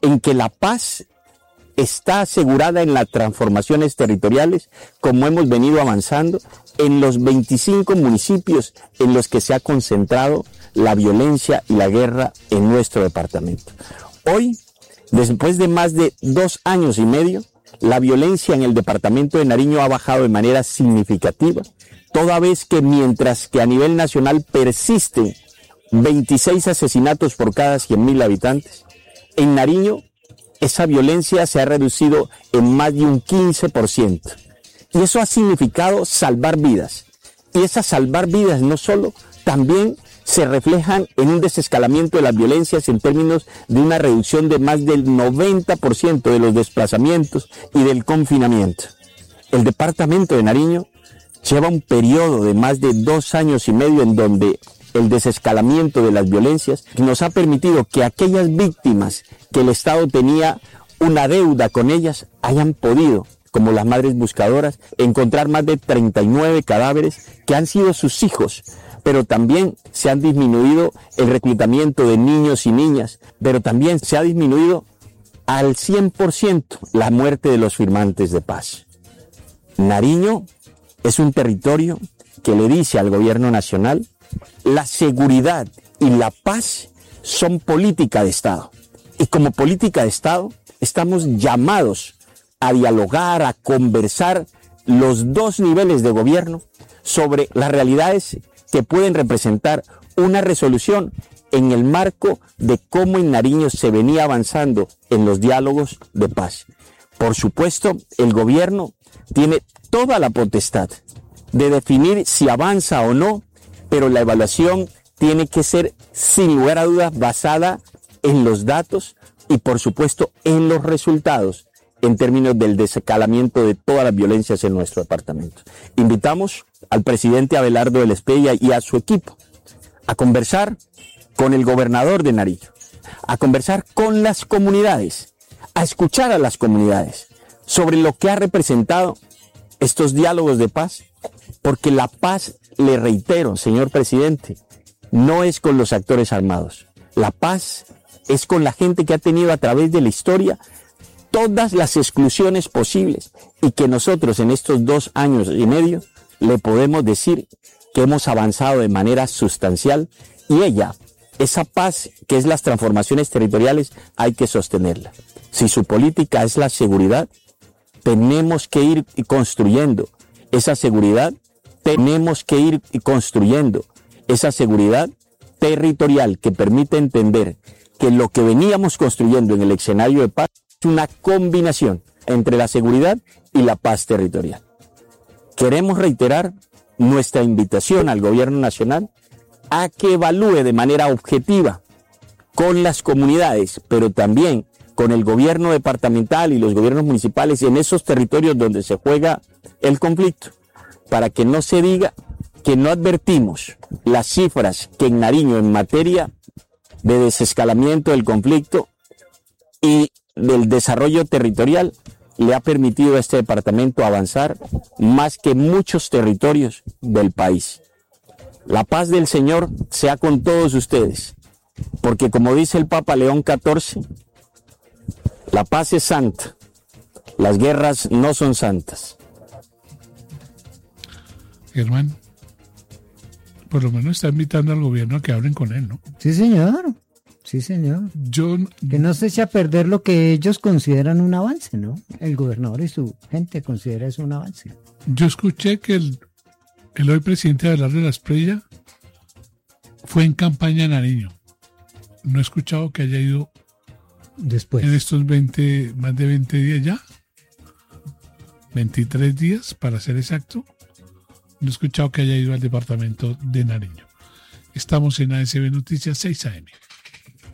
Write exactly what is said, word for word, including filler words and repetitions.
en que la paz está asegurada en las transformaciones territoriales, como hemos venido avanzando en los veinticinco municipios en los que se ha concentrado la violencia y la guerra en nuestro departamento. Hoy, después de más de dos años y medio, la violencia en el departamento de Nariño ha bajado de manera significativa, toda vez que mientras que a nivel nacional persisten veintiséis asesinatos por cada cien mil habitantes, en Nariño esa violencia se ha reducido en más de un quince por ciento. Y eso ha significado salvar vidas. Y esas salvar vidas no solo, también se reflejan en un desescalamiento de las violencias en términos de una reducción de más del noventa por ciento de los desplazamientos y del confinamiento. El departamento de Nariño lleva un periodo de más de dos años y medio en donde el desescalamiento de las violencias nos ha permitido que aquellas víctimas que el Estado tenía una deuda con ellas hayan podido, como las madres buscadoras, encontrar más de treinta y nueve cadáveres que han sido sus hijos, pero también se han disminuido el reclutamiento de niños y niñas, pero también se ha disminuido al cien por ciento la muerte de los firmantes de paz. Nariño es un territorio que le dice al gobierno nacional: la seguridad y la paz son política de Estado. Y como política de Estado estamos llamados a dialogar, a conversar los dos niveles de gobierno sobre las realidades que pueden representar una resolución en el marco de cómo en Nariño se venía avanzando en los diálogos de paz. Por supuesto, el gobierno tiene toda la potestad de definir si avanza o no, pero la evaluación tiene que ser, sin lugar a dudas, basada en los datos y, por supuesto, en los resultados en términos del desescalamiento de todas las violencias en nuestro departamento. Invitamos al presidente Abelardo del Espella y a su equipo a conversar con el gobernador de Nariño, a conversar con las comunidades, a escuchar a las comunidades sobre lo que ha representado estos diálogos de paz, porque la paz, le reitero, señor presidente, no es con los actores armados. La paz es con la gente que ha tenido a través de la historia todas las exclusiones posibles y que nosotros en estos dos años y medio le podemos decir que hemos avanzado de manera sustancial, y ella, esa paz que es las transformaciones territoriales, hay que sostenerla. Si su política es la seguridad, tenemos que ir construyendo esa seguridad, tenemos que ir construyendo esa seguridad territorial que permite entender que lo que veníamos construyendo en el escenario de paz es una combinación entre la seguridad y la paz territorial. Queremos reiterar nuestra invitación al gobierno nacional a que evalúe de manera objetiva con las comunidades, pero también con el gobierno departamental y los gobiernos municipales en esos territorios donde se juega el conflicto, para que no se diga que no advertimos las cifras que en Nariño en materia de desescalamiento del conflicto y del desarrollo territorial le ha permitido a este departamento avanzar más que muchos territorios del país. La paz del Señor sea con todos ustedes, porque como dice el Papa León catorce, la paz es santa, las guerras no son santas. Germán, por lo menos está invitando al gobierno a que hablen con él, ¿no? Sí, señor. Sí, señor. Yo, que no se eche a perder lo que ellos consideran un avance, ¿no? El gobernador y su gente considera eso un avance. Yo escuché que el, el hoy presidente Abelardo de la Espriella fue en campaña en Nariño. No he escuchado que haya ido después en estos veinte, más de veinte días ya. veintitrés días, para ser exacto. No he escuchado que haya ido al departamento de Nariño. Estamos en A S B Noticias seis A M.